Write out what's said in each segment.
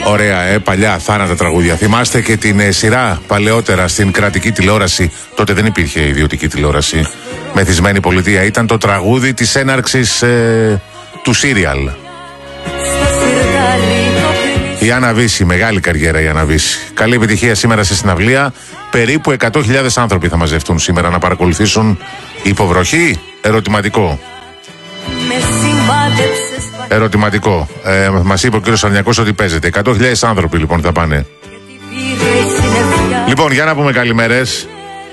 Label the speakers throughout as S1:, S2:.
S1: Ωραία, παλιά θάνατα τραγούδια. Θυμάστε και την σειρά παλαιότερα στην κρατική τηλεόραση. Τότε δεν υπήρχε ιδιωτική τηλεόραση. Μεθυσμένη πολιτεία. Ήταν το τραγούδι της έναρξης του σύριαλ. Η Άννα Βύση, μεγάλη καριέρα η Άννα Βύση. Καλή επιτυχία σήμερα στη συναυλία. Περίπου 100.000 άνθρωποι θα μαζευτούν σήμερα να παρακολουθήσουν υποβροχή. Ερωτηματικό. Ερωτηματικό. Μας είπε ο κύριος Σαρνιακός ότι παίζεται. 100.000 άνθρωποι λοιπόν θα πάνε. Λοιπόν, για να πούμε καλημέρες.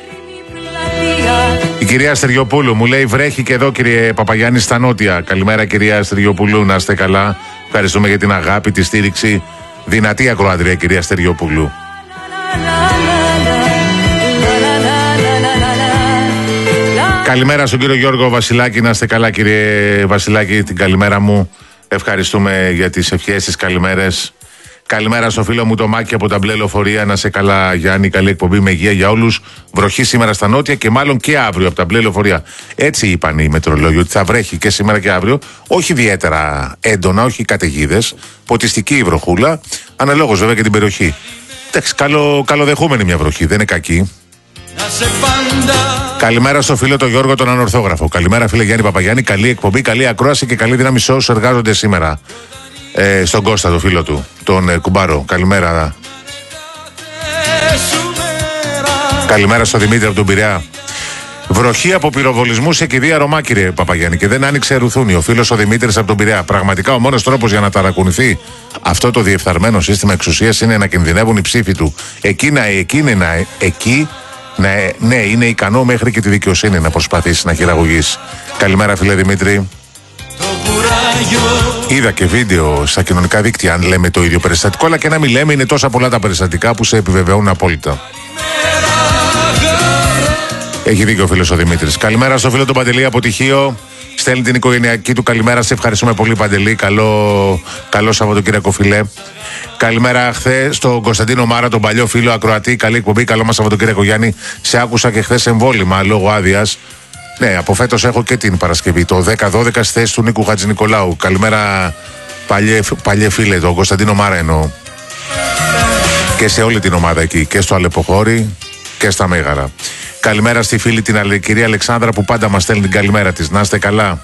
S1: Η κυρία Στεριοπούλου μου λέει βρέχει και εδώ κύριε Παπαγιάννη στα νότια. Καλημέρα κυρία Στεριοπούλου, να είστε καλά. Ευχαριστούμε για την αγάπη, τη στήριξη. Δυνατή ακροάτρια κυρία Στεριοπούλου. Καλημέρα στον κύριο Γιώργο Βασιλάκη, να είστε καλά κύριε Βασιλάκη, την καλημέρα μου. Ευχαριστούμε για τις ευχές, τις καλημέρες. Καλημέρα στο φίλο μου το Μάκη από τα μπλε λεωφορεία, να είστε καλά Γιάννη, καλή εκπομπή με υγεία για όλους. Βροχή σήμερα στα νότια και μάλλον και αύριο από τα μπλε λεωφορεία. Έτσι είπαν οι μετεωρολόγοι, ότι θα βρέχει και σήμερα και αύριο. Όχι ιδιαίτερα έντονα, όχι καταιγίδες. Ποτιστική η βροχούλα, αναλόγως βέβαια και την περιοχή. Εντάξει, καλοδεχούμενη μια βροχή, δεν είναι κακή. Καλημέρα στο φίλο τον Γιώργο τον Ανορθόγραφο. Καλημέρα φίλε Γιάννη Παπαγιάννη, καλή εκπομπή, καλή ακρόαση και καλή δύναμη σε όσους εργάζονται σήμερα. Στον Κώστα, το φίλο του, τον Κουμπάρο. Καλημέρα. Καλημέρα στο Δημήτρη από τον Πειραιά. Βροχή από πυροβολισμού σε κηδεία Ρωμά, κύριε Παπαγιάννη, και δεν άνοιξε ρουθούνη. Ο φίλος ο Δημήτρης από τον Πειραιά. Πραγματικά ο μόνος τρόπος για να ταρακουνηθεί αυτό το διεφθαρμένο σύστημα εξουσίας είναι να κινδυνεύουν οι ψήφοι του. Ναι, είναι ικανό μέχρι και τη δικαιοσύνη να προσπαθήσει να χειραγωγήσει. Καλημέρα, φίλε Δημήτρη. Είδα και βίντεο στα κοινωνικά δίκτυα, αν λέμε το ίδιο περιστατικό, αλλά και να μην λέμε, είναι τόσα πολλά τα περιστατικά που σε επιβεβαιώνουν απόλυτα. Έχει δίκιο ο φίλος ο Δημήτρης. Καλημέρα στο φίλο του Παντελή από Τυχείο. Στέλνει την οικογενειακή του καλημέρα. Σε ευχαριστούμε πολύ, Παντελή. Καλό Σαββατοκύριακο, φιλέ. Καλημέρα χθε στον Κωνσταντίνο Μάρα, τον παλιό φίλο ακροατή. Καλή εκπομπή. Καλό μας Σαββατοκύριακο, Γιάννη. Σε άκουσα και χθε εμβόλυμα λόγω άδειας. Ναι, από φέτος έχω και την Παρασκευή. Το 10-12 στη θέση του Νίκου Χατζηνικολάου. Καλημέρα, παλιέ φίλε, τον Κωνσταντίνο Μάρα εννοώ. Και σε όλη την ομάδα εκεί. Και στο Αλεποχώρι και στα Μέγαρα. Καλημέρα στη φίλη την κυρία Αλεξάνδρα που πάντα μας στέλνει την καλημέρα της. Να είστε καλά.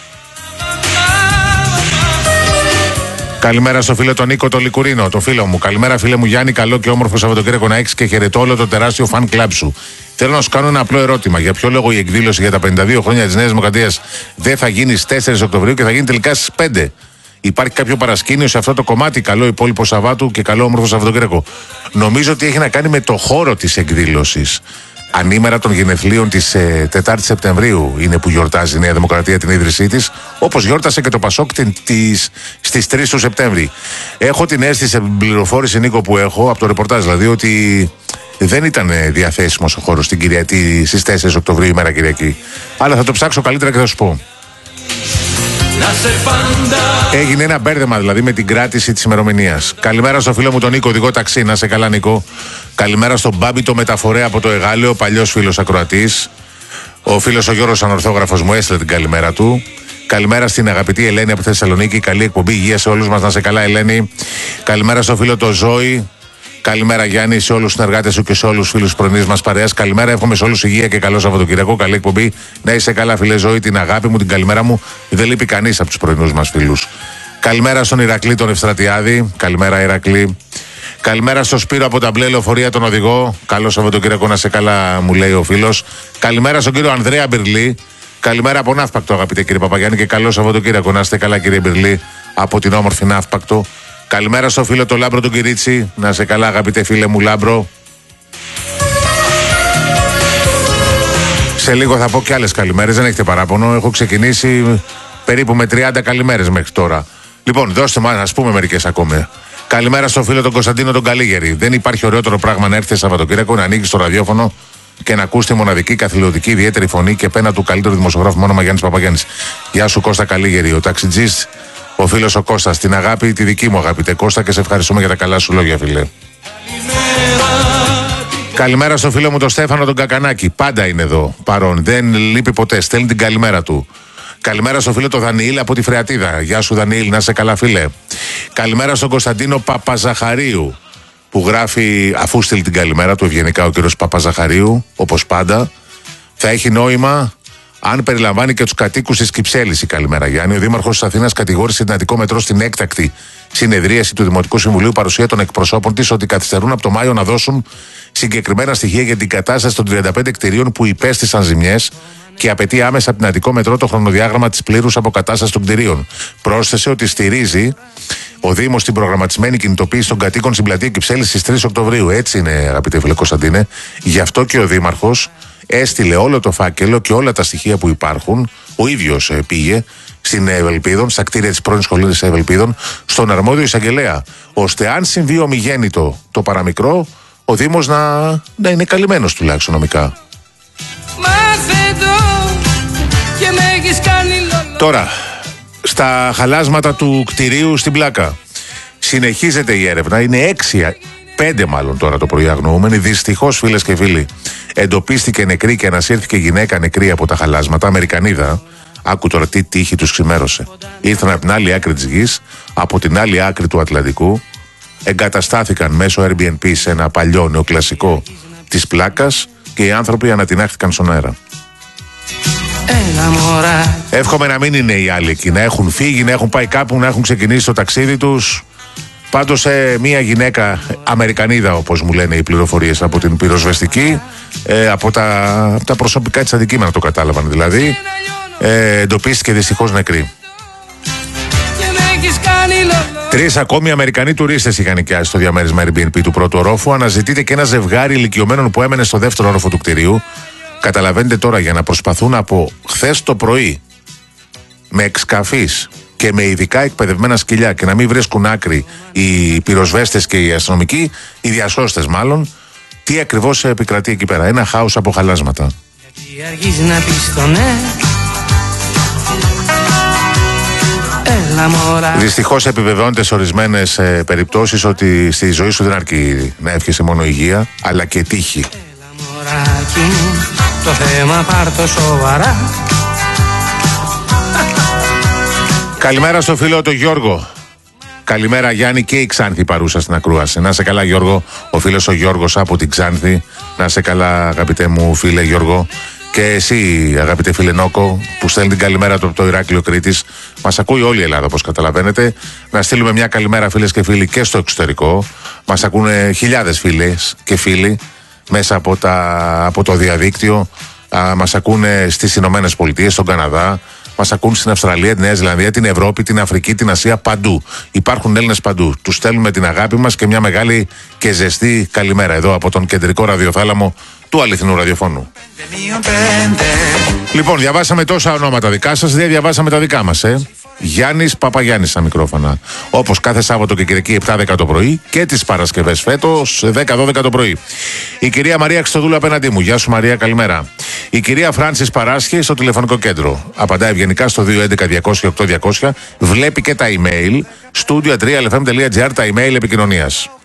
S1: Καλημέρα στο φίλο τον Νίκο τον Λικουρίνο, το φίλο μου. Καλημέρα φίλε μου Γιάννη, καλό και όμορφο Σαββατοκύριακο να έχεις και χαιρετώ όλο το τεράστιο φαν κλαμπ σου. Θέλω να σου κάνω ένα απλό ερώτημα. Για ποιο λόγο η εκδήλωση για τα 52 χρόνια της Νέας Δημοκρατίας δεν θα γίνει στις 4 Οκτωβρίου και θα γίνει τελικά στις 5? Υπάρχει κάποιο παρασκήνιο σε αυτό το κομμάτι? Καλό υπόλοιπο Σαββάτου και καλό όμορφο Σαββατοκύριακο. Νομίζω ότι έχει να κάνει με το χώρο της εκδήλωσης. Ανήμερα των γενεθλίων της 4η Σεπτεμβρίου είναι που γιορτάζει η Νέα Δημοκρατία την ίδρυσή της, όπως γιόρτασε και το Πασόκ στις 3 του Σεπτέμβρη. Έχω την αίσθηση, από την πληροφόρηση Νίκο που έχω, από το ρεπορτάζ δηλαδή, ότι δεν ήταν διαθέσιμος ο χώρος στην Κυριακή στις 4 Οκτωβρίου, ημέρα Κυριακή. Αλλά θα το ψάξω καλύτερα και θα σου πω. Έγινε ένα μπέρδεμα δηλαδή με την κράτηση της ημερομηνίας. Καλημέρα στο φίλο μου τον Νίκο, οδηγό ταξί. Να σε καλά, Νίκο. Καλημέρα στον Μπάμπη το μεταφορέα από το Εγάλεο, παλιός φίλος ακροατής. Ο φίλος ο Γιώργος Ανορθόγραφος μου έστειλε την καλημέρα του. Καλημέρα στην αγαπητή Ελένη από Θεσσαλονίκη. Καλή εκπομπή, υγεία σε όλους μας. Να σε καλά, Ελένη. Καλημέρα στο φίλο το Ζώη. Καλημέρα Γιάννη, σε όλους τους συνεργάτες σου και σε όλους τους φίλους πρωινής μας παρέας. Καλημέρα, εύχομαι σε όλους υγεία και καλό Σαββατοκυριακό. Καλή εκπομπή. Να είσαι καλά, φίλε Ζωή, την αγάπη μου, την καλημέρα μου. Δεν λείπει κανείς από τους πρωινούς μας φίλους. Καλημέρα στον Ηρακλή τον Ευστρατιάδη. Καλημέρα, Ηρακλή. Καλημέρα στο Σπύρο από τα μπλε λεωφορεία, τον οδηγό. Καλό Σαββατοκύριακο, να σε καλά, μου λέει ο φίλος. Καλημέρα στον κύριο Ανδρέα Μπυρλή. Καλημέρα από Ναύπακτο, αγαπητέ κύριε Παπαγιάννη, και καλό Σαββατοκύριακο. Να είστε καλά, κύριε Μπυρλή, από την όμορφη Ναύπακτο. Καλημέρα στο φίλο το Λάμπρο τον Κυρίτσι. Να σε καλά, αγαπητέ φίλε μου Λάμπρο. Σε λίγο θα πω και άλλες καλημέρες, δεν έχετε παράπονο. Έχω ξεκινήσει περίπου με 30 καλημέρες μέχρι τώρα. Λοιπόν, δώστε μας, ας πούμε μερικές ακόμα. Καλημέρα στο φίλο τον Κωνσταντίνο τον Καλίγερη. Δεν υπάρχει ωραιότερο πράγμα να έρθει Σαββατοκύριακο, να ανοίξει το ραδιόφωνο και να ακούσει τη μοναδική, καθηλωτική, ιδιαίτερη φωνή και πένα του καλύτερου δημοσιογράφου, όνομα Γιάννης Παπαγιάννης. Γεια σου, Κώστα Καλίγερη, ο ταξιτζής, ο φίλος ο Κώστας. Την αγάπη, τη δική μου αγαπητέ Κώστα, και σε ευχαριστούμε για τα καλά σου λόγια, φίλε. Καλημέρα στο φίλο μου τον Στέφανο τον Κακανάκη. Πάντα είναι εδώ παρόν. Δεν λείπει ποτέ. Στέλνει την καλημέρα του. Καλημέρα στο φίλο το Δανιήλ από τη Φρεατίδα. Γεια σου Δανιήλ, να είσαι καλά φίλε. Καλημέρα στον Κωνσταντίνο Παπαζαχαρίου που γράφει, αφού στείλει την καλημέρα του ευγενικά ο κύριος Παπαζαχαρίου, όπως πάντα, θα έχει νόημα αν περιλαμβάνει και τους κατοίκους της Κυψέλης η καλημέρα. Γιάννη, ο Δήμαρχος της Αθήνας κατηγόρησε την Αττικό Μετρό στην έκτακτη συνεδρίαση του Δημοτικού Συμβουλίου παρουσία των εκπροσώπων της ότι καθυστερούν από το Μάιο να δώσουν συγκεκριμένα στοιχεία για την κατάσταση των 35 κτηρίων που υπέστησαν ζημιές και απαιτεί άμεσα από την Αττικό Μετρό το χρονοδιάγραμμα της πλήρους αποκατάστασης των κτηρίων. Πρόσθεσε ότι στηρίζει ο Δήμος την προγραμματισμένη κινητοποίηση των κατοίκων στην πλατεία Κυψέλης στις 3 Οκτωβρίου. Έτσι είναι, αγαπητέ φίλε Κωνσταντίνε. Γι' αυτό και ο Δήμαρχος έστειλε όλο το φάκελο και όλα τα στοιχεία που υπάρχουν. Ο ίδιος πήγε στην Ευελπίδων, στα κτίρια της πρώην σχολής της Ευελπίδων, στον αρμόδιο εισαγγελέα, ώστε αν συμβεί ομιγέννητο το παραμικρό, ο Δήμος να είναι καλυμμένος τουλάχιστον νομικά. Τώρα, στα χαλάσματα του κτηρίου στην Πλάκα συνεχίζεται η έρευνα. Είναι 5 μάλλον τώρα το πρωί αγνοούμενοι. Δυστυχώς, φίλες και φίλοι, εντοπίστηκε νεκρή και ανασύρθηκε γυναίκα νεκρή από τα χαλάσματα, Αμερικανίδα. Άκου τώρα τι τύχη τους ξημέρωσε. Ήρθαν από την άλλη άκρη της γης, από την άλλη άκρη του Ατλαντικού, εγκαταστάθηκαν μέσω Airbnb σε ένα παλιό νεοκλασικό της Πλάκας και οι άνθρωποι ανατινάχθηκαν στον αέρα. Εύχομαι να μην είναι οι άλλοι εκεί, να έχουν φύγει, να έχουν πάει κάπου, να έχουν ξεκινήσει το ταξίδι τους. Πάντως μία γυναίκα Αμερικανίδα, όπως μου λένε οι πληροφορίες από την πυροσβεστική, από τα προσωπικά της αντικείμενα το κατάλαβαν δηλαδή, εντοπίστηκε δυστυχώς νεκρή. 3 ακόμη Αμερικανοί τουρίστες είχαν νοικιάσει στο διαμέρισμα Airbnb του πρώτου ορόφου. Αναζητείται και ένα ζευγάρι ηλικιωμένων που έμενε στο δεύτερο όροφο του κτηρίου. Καταλαβαίνετε τώρα, για να προσπαθούν από χθες το πρωί με εξκαφείς και με ειδικά εκπαιδευμένα σκυλιά και να μην βρίσκουν άκρη οι πυροσβέστες και οι αστυνομικοί, οι διασώστες μάλλον, τι ακριβώς επικρατεί εκεί πέρα. Ένα χάος από χαλάσματα. Δυστυχώς επιβεβαιώνεται σε ορισμένες περιπτώσεις ότι στη ζωή σου δεν αρκεί να εύχεσαι μόνο υγεία, αλλά και τύχη. Το θέμα πάρ' το σοβαρά. Καλημέρα στο φίλο τον Γιώργο. Καλημέρα Γιάννη, και η Ξάνθη παρούσα στην ακρόαση. Να σε καλά Γιώργο, ο φίλος ο Γιώργος από την Ξάνθη. Να σε καλά αγαπητέ μου φίλε Γιώργο. Και εσύ αγαπητέ φίλε Νόκο που στέλνει την καλημέρα του από το Ηράκλειο Κρήτης. Μας ακούει όλη η Ελλάδα όπως καταλαβαίνετε. Να στείλουμε μια καλημέρα φίλες και φίλοι και στο εξωτερικό. Μας ακούνε χιλιάδες φίλες και φίλοι μέσα από το διαδίκτυο. Μας ακούνε στις Ηνωμένες Πολιτείες, στον Καναδά. Μας ακούν στην Αυστραλία, την Νέα Ζηλανδία, την Ευρώπη, την Αφρική, την Ασία, παντού. Υπάρχουν Έλληνες παντού. Τους στέλνουμε την αγάπη μας και μια μεγάλη και ζεστή καλημέρα εδώ από τον κεντρικό ραδιοθάλαμο του αληθινού ραδιοφώνου. Λοιπόν, διαβάσαμε τόσα ονόματα δικά σας, δεν διαβάσαμε τα δικά μας, Γιάννης Παπαγιάννης στα μικρόφωνα. Όπως κάθε Σάββατο και Κυριακή 7-10 το πρωί και τις Παρασκευές φέτος 10-12 το πρωί. Η κυρία Μαρία Χριστοδούλου απέναντί μου. Γεια σου Μαρία, καλημέρα. Η κυρία Φράνσις Παράσχη στο τηλεφωνικό κέντρο. Απαντάει ευγενικά στο 211-200-8200. Βλέπει και τα email. Studio3lfm.gr τα email επικοινωνίας.